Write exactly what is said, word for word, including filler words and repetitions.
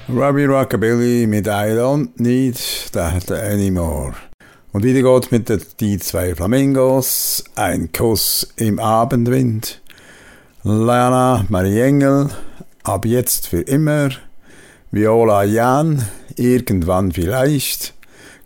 Robbie Rockabilly mit I Don't Need That Anymore. Und wieder geht mit den die zwei Flamingos, Ein Kuss im Abendwind, Lana Marie Engel, Ab jetzt für immer, Viola Jan, Irgendwann vielleicht,